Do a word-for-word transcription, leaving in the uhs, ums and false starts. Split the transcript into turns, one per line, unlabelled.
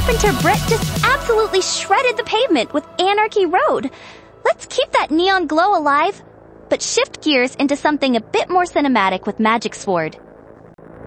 Carpenter Brett just absolutely shredded the pavement with Anarchy Road. Let's keep that neon glow alive, but shift gears into something a bit more cinematic with Magic Sword.